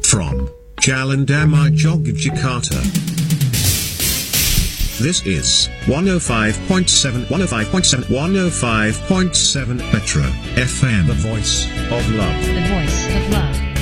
From Jalan Damai Yogyakarta. This is 105.7 Petra FM, the voice of love. The voice of love.